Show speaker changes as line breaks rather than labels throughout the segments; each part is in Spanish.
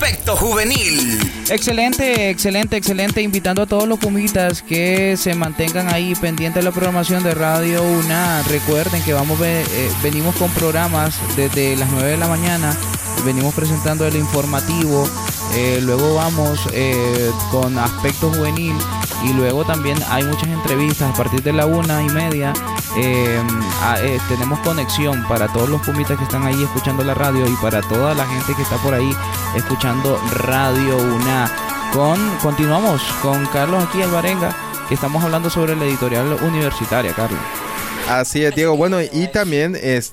Aspecto Juvenil.
Excelente. Invitando a todos los pumitas que se mantengan ahí pendientes de la programación de Radio UNA. Recuerden que venimos con programas desde las 9 de la mañana. Venimos presentando el informativo. Luego vamos con Aspecto Juvenil. Y luego también hay muchas entrevistas a partir de la 1:30. Tenemos conexión para todos los pumitas que están ahí escuchando la radio y para toda la gente que está por ahí escuchando Radio UNA. Continuamos con Carlos aquí Alvarenga, que estamos hablando sobre la editorial universitaria, Carlos.
Así es, Diego. Bueno, y también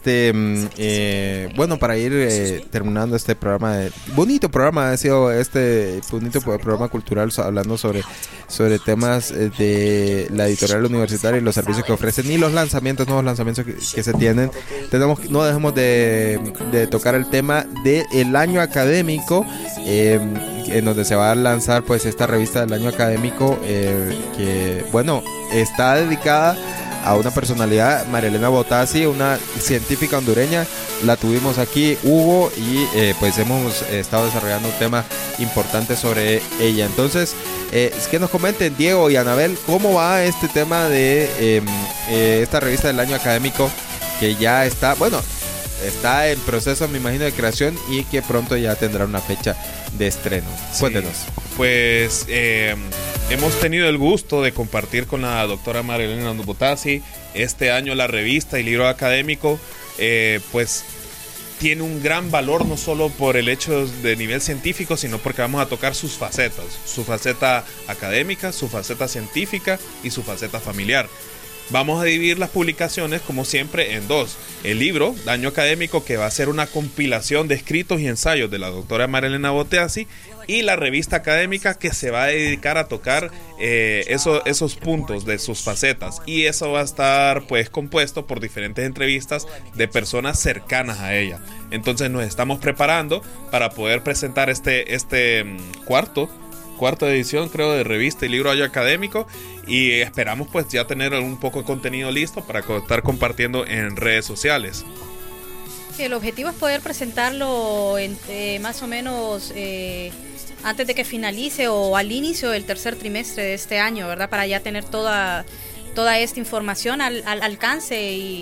para ir terminando este programa, bonito programa ha sido este bonito programa cultural, hablando sobre temas de la editorial universitaria y los servicios que ofrecen y los nuevos lanzamientos que se tienen. No dejemos de tocar el tema del año académico, en donde se va a lanzar pues esta revista del año académico, que está dedicada a una personalidad, María Elena Botassi, una científica hondureña. La tuvimos aquí, Hugo, y pues hemos estado desarrollando un tema importante sobre ella. Entonces, que nos comenten, Diego y Anabel, cómo va este tema de esta revista del año académico, que ya está en proceso, me imagino, de creación, y que pronto ya tendrá una fecha de estreno. Sí. Cuéntenos.
Pues hemos tenido el gusto de compartir con la doctora María Elena Botassi este año la revista y libro académico, pues tiene un gran valor, no solo por el hecho de nivel científico, sino porque vamos a tocar sus facetas, su faceta académica, su faceta científica y su faceta familiar. Vamos a dividir las publicaciones, como siempre, en dos. El libro, Año Académico, que va a ser una compilación de escritos y ensayos de la doctora María Elena Botassi, y la revista académica, que se va a dedicar a tocar esos puntos de sus facetas. Y eso va a estar pues compuesto por diferentes entrevistas de personas cercanas a ella. Entonces nos estamos preparando para poder presentar este cuarta edición, creo, de revista y libro Año Académico, y esperamos pues ya tener un poco de contenido listo para estar compartiendo en redes sociales.
Sí, el objetivo es poder presentarlo más o menos antes de que finalice o al inicio del tercer trimestre de este año, ¿verdad? Para ya tener toda esta información al alcance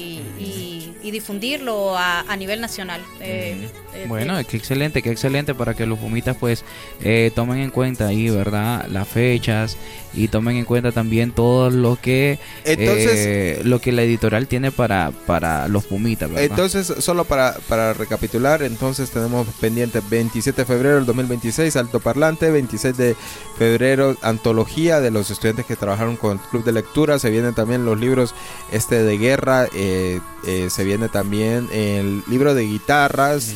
y difundirlo a nivel nacional.
Bueno, qué excelente para que los pumitas pues tomen en cuenta ahí, ¿verdad?, las fechas, y tomen en cuenta también todo lo que la editorial tiene para los pumitas, ¿verdad? Entonces,
solo para recapitular, entonces tenemos pendiente 27 de febrero del 2026, Altoparlante, 26 de febrero, antología de los estudiantes que trabajaron con el Club de Lectura. Se vienen también los libros de guerra, se viene también el libro de guitarras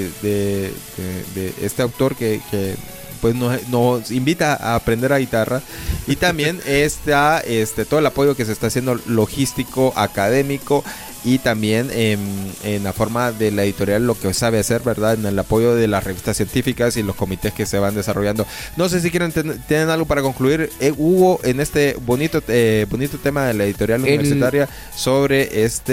de este autor que pues nos invita a aprender a guitarra, y también está todo el apoyo que se está haciendo logístico, académico, y también en la forma de la editorial lo que sabe hacer, ¿verdad?, en el apoyo de las revistas científicas y los comités que se van desarrollando. No sé si tienen algo para concluir, Hugo, en este bonito tema de la editorial universitaria, sobre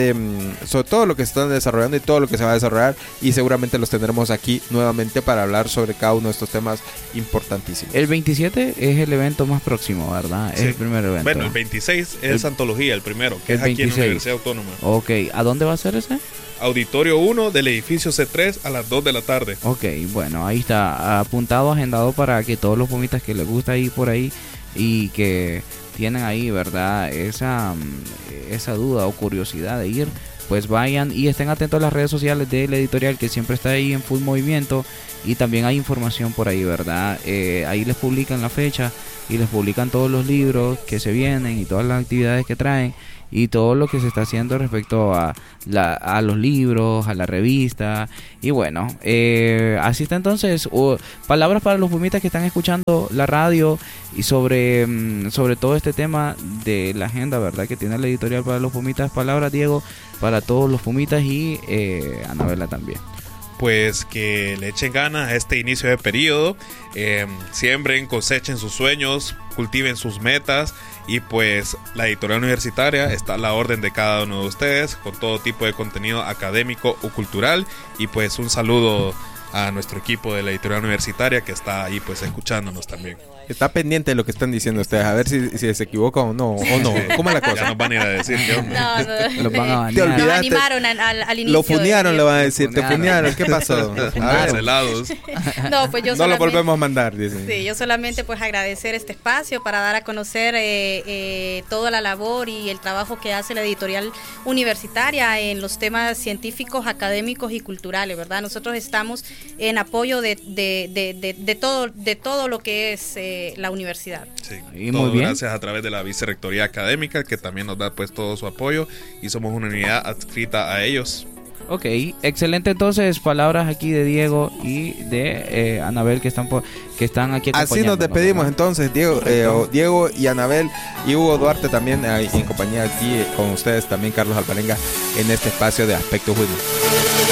todo lo que se están desarrollando y todo lo que se va a desarrollar, y seguramente los tendremos aquí nuevamente para hablar sobre cada uno de estos temas importantísimos.
El 27 es el evento más próximo, ¿verdad? Sí. Es el primer evento.
Bueno, el 26 es antología, el primero, que es aquí en la Universidad Autónoma.
Ok, ¿a dónde va a ser ese?
Auditorio 1 del edificio C3 a las 2 de la tarde. Ok,
bueno, ahí está apuntado, agendado, para que todos los pumitas que les gusta ir por ahí y que tienen ahí, ¿verdad?, esa duda o curiosidad de ir, pues vayan y estén atentos a las redes sociales de la editorial, que siempre está ahí en full movimiento, y también hay información por ahí, ¿verdad? Ahí les publican la fecha y les publican todos los libros que se vienen y todas las actividades que traen y todo lo que se está haciendo respecto a los libros, a la revista. Y bueno, así está. Entonces, palabras para los pumitas que están escuchando la radio y sobre todo este tema de la agenda, ¿verdad?, que tiene la editorial para los pumitas. Palabras, Diego, para todos los pumitas, y Anabela también.
Pues que le echen ganas a este inicio de periodo, siembren, cosechen sus sueños, cultiven sus metas, y pues la editorial universitaria está a la orden de cada uno de ustedes con todo tipo de contenido académico o cultural. Y pues un saludo a nuestro equipo de la editorial universitaria que está ahí pues escuchándonos también.
Está pendiente de lo que están diciendo ustedes, a ver si se equivoca o no. ¿Cómo es la
Ya
cosa?
nos van a ir a decir qué onda.
No.
Los van a banear.
Te olvidaste.
Nos animaron al inicio.
Lo funearon, le van a decir.
Lo
Te
funearon.
funearon. ¿Qué pasó? A ver,
Cancelados.
No, pues yo
no lo
solamente...
volvemos a mandar, dicen.
Sí, yo solamente pues agradecer este espacio para dar a conocer toda la labor y el trabajo que hace la editorial universitaria en los temas científicos, académicos y culturales, ¿verdad? Nosotros estamos en apoyo de todo lo que es la universidad.
Sí,
Y
todo
muy bien.
gracias a través de la Vicerrectoría Académica que también nos da pues todo su apoyo y somos una unidad adscrita a ellos.
Ok, excelente entonces, palabras aquí de Diego y de Anabel que están aquí acompañándonos.
Así nos despedimos
¿verdad?
entonces, Diego y Anabel y Hugo Duarte también en compañía aquí con ustedes también, Carlos Alvarenga, en este espacio de Aspecto Jurídico.